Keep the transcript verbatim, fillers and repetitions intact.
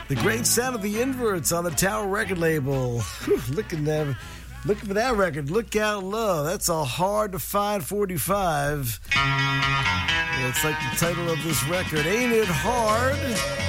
The great sound of the Inverts on the Tower record label. Whew, looking there, looking for that record. Look Out Low. That's a hard to find forty-five. It's like the title of this record. Ain't it hard?